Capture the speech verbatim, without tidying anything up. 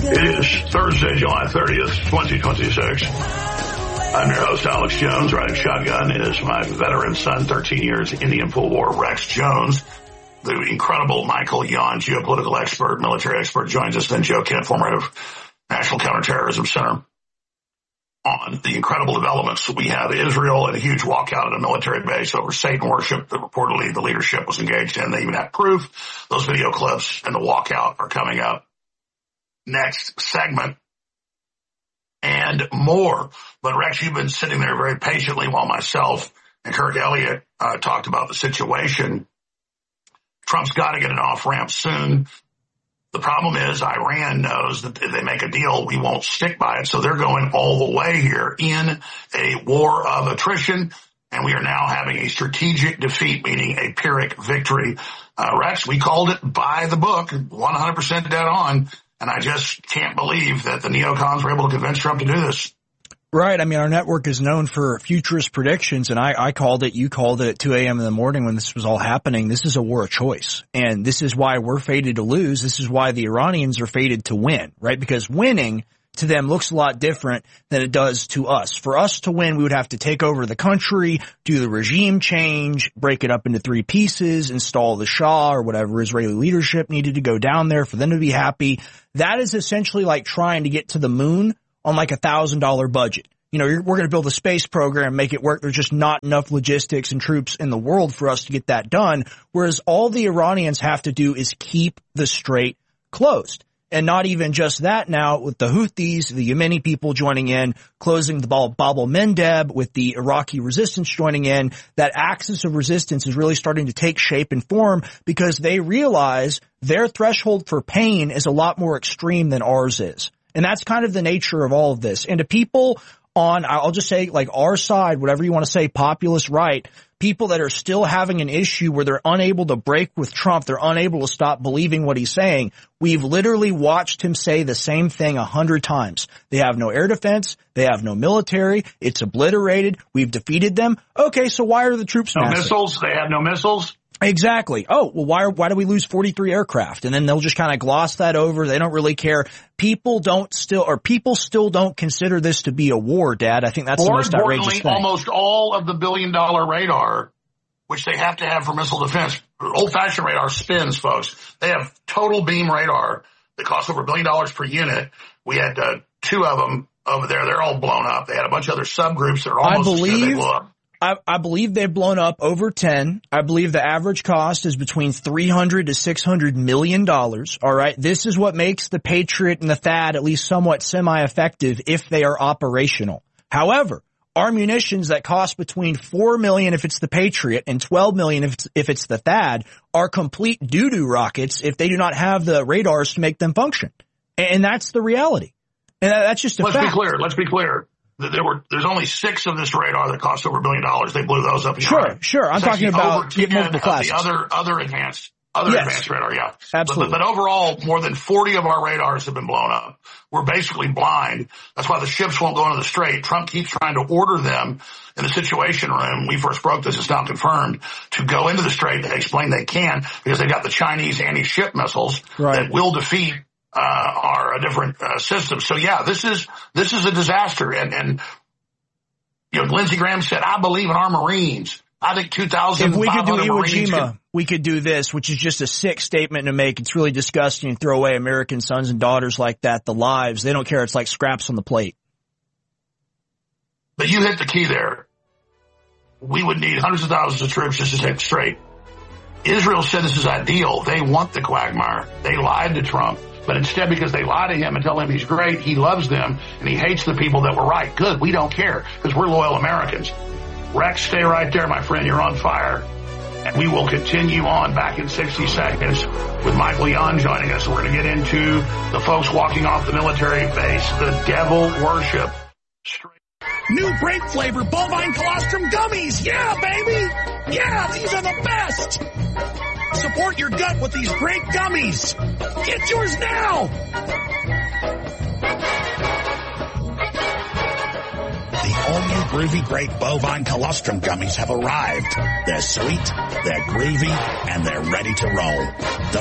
It is Thursday, July thirtieth, twenty twenty-six. I'm your host, Alex Jones. Riding shotgun is my veteran son, thirteen years, Indian Pool War, Rex Jones. The incredible Michael Yon, geopolitical expert, military expert, joins us. Then Joe Kent, former head of National Counterterrorism Center. On the incredible developments, we have Israel and a huge walkout at a military base over Satan worship that reportedly the leadership was engaged in. They even have proof. Those video clips and the walkout are coming up next segment and more. But Rex, you've been sitting there very patiently while myself and Kirk Elliott uh, talked about the situation. Trump's got to get an off-ramp soon. The problem is Iran knows that if they make a deal, we won't stick by it. So they're going all the way here in a war of attrition. And we are now having a strategic defeat, meaning a Pyrrhic victory. Uh, Rex, we called it by the book, one hundred percent dead on. And I just can't believe that the neocons were able to convince Trump to do this. Right. I mean, our network is known for futurist predictions, and I, I called it, you called it at two a.m. in the morning when this was all happening. This is a war of choice, and this is why we're fated to lose. This is why the Iranians are fated to win, right? Because winning to them looks a lot different than it does to us. For us to win, we would have to take over the country, do the regime change, break it up into three pieces, install the Shah or whatever Israeli leadership needed to go down there for them to be happy. That is essentially like trying to get to the moon on like a thousand dollar budget. You know, we're going to build a space program, make it work. There's just not enough logistics and troops in the world for us to get that done. Whereas all the Iranians have to do is keep the strait closed. And not even just that now with the Houthis, the Yemeni people joining in, closing the Bab el-Mandeb, with the Iraqi resistance joining in. That axis of resistance is really starting to take shape and form because they realize their threshold for pain is a lot more extreme than ours is. And that's kind of the nature of all of this. And to people on, I'll just say like our side, whatever you want to say, populist right, people that are still having an issue where they're unable to break with Trump, they're unable to stop believing what he's saying. We've literally watched him say the same thing a hundred times. They have no air defense. They have no military. It's obliterated. We've defeated them. Okay, so why are the troops no massive? missiles? They have no missiles. Exactly. Oh, well, why, why do we lose forty-three aircraft? And then they'll just kind of gloss that over. They don't really care. People don't still, or people still don't consider this to be a war, Dad. I think that's More the most outrageous thing. Almost all of the billion dollar radar, which they have to have for missile defense, old fashioned radar spins, folks. They have total beam radar that costs over a billion dollars per unit. We had uh, two of them over there. They're all blown up. They had a bunch of other subgroups that are almost I believe, as good as they blew up. I, I believe they've blown up over ten. I believe the average cost is between three hundred to six hundred million dollars. All right. This is what makes the Patriot and the T H A A D at least somewhat semi-effective if they are operational. However, our munitions that cost between four million dollars if it's the Patriot and twelve million dollars if it's, if it's the T H A A D are complete doo-doo rockets if they do not have the radars to make them function. And that's the reality. And that's just a Let's fact. be clear. Let's be clear. There were, there's only six of this radar that cost over a billion dollars. They blew those up. Sure, right. sure. I'm It's talking about ten multiple classes. The other, other enhanced, other yes. advanced radar, yeah. Absolutely. But, but, but overall, more than forty of our radars have been blown up. We're basically blind. That's why the ships won't go into the strait. Trump keeps trying to order them in the Situation Room. We first broke this, it's now confirmed, to go into the strait. They explain they can because they got the Chinese anti-ship missiles right. that will defeat uh, our uh, different uh, systems. So yeah, this is, this is a disaster. And, and, you know, Lindsey Graham said, I believe in our Marines. I think two thousand If we could do Iwo Marines Jima, could, we could do this, which is just a sick statement to make. It's really disgusting to throw away American sons and daughters like that, the lives. They don't care. It's like scraps on the plate. But you hit the key there. We would need hundreds of thousands of troops just to take the strait. Israel said this is ideal. They want the quagmire. They lied to Trump. But instead, because they lie to him and tell him he's great, he loves them, and he hates the people that were right. Good, we don't care, because we're loyal Americans. Rex, stay right there, my friend. You're on fire. And we will continue on back in sixty seconds with Michael Yon joining us. We're going to get into the folks walking off the military base, the devil worship. Straight. New grape flavor bovine colostrum gummies. Yeah, baby. Yeah, these are the best. Support your gut with these great gummies. Get yours now. The all-new Groovy Grape Bovine Colostrum Gummies have arrived. They're sweet, they're groovy, and they're ready to roll.